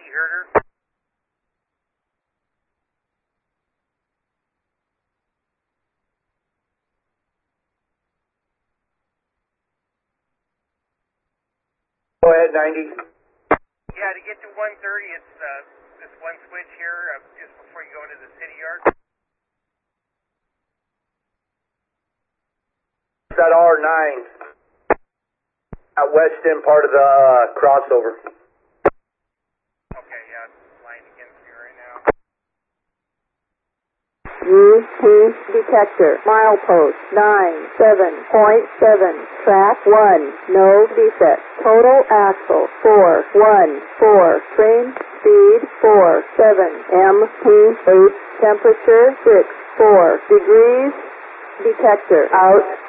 herder. Go ahead, 90. Yeah, to get to 130, it's this one switch here just before you go into the city yard. That R9. That west end part of the crossover. Okay, yeah, it's flying against me right now. UP detector, milepost 97.7, track 1, no defect, total axle 414, train speed 47, MPH, temperature 64 degrees, detector out.